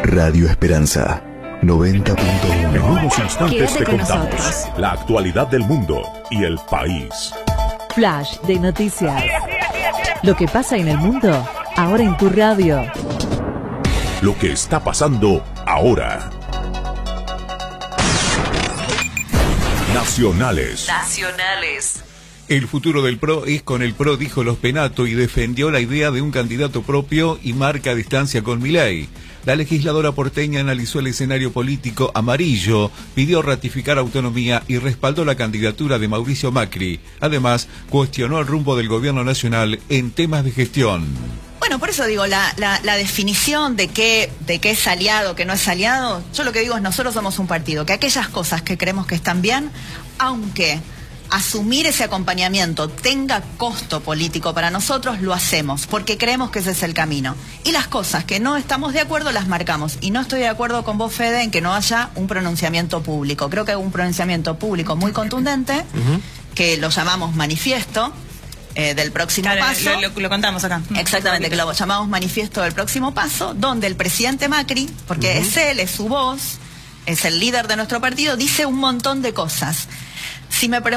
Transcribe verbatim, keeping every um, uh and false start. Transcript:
Radio Esperanza noventa punto uno. En unos instantes Quédate te con contamos nosotros. la actualidad del mundo y el país. Flash de noticias. Lo que pasa en el mundo, ahora en tu radio. Lo que está pasando ahora. Nacionales. Nacionales. El futuro del P R O es con el P R O, dijo Los Penato, y defendió la idea de un candidato propio y marca distancia con Milei. La legisladora porteña analizó el escenario político amarillo, pidió ratificar autonomía y respaldó la candidatura de Mauricio Macri. Además, cuestionó el rumbo del gobierno nacional en temas de gestión. Bueno, por eso digo, la, la, la definición de qué, de qué es aliado, qué no es aliado, yo lo que digo es nosotros somos un partido, que aquellas cosas que creemos que están bien, aunque asumir ese acompañamiento tenga costo político para nosotros, lo hacemos, porque creemos que ese es el camino. Y las cosas que no estamos de acuerdo las marcamos. Y no estoy de acuerdo con vos, Fede, en que no haya un pronunciamiento público. Creo que hay un pronunciamiento público muy contundente, uh-huh. que lo llamamos manifiesto eh, del próximo claro, paso. Lo, lo, lo contamos acá. Exactamente, que lo llamamos manifiesto del próximo paso, donde el presidente Macri, porque uh-huh. es él, es su voz, es el líder de nuestro partido, dice un montón de cosas. Si me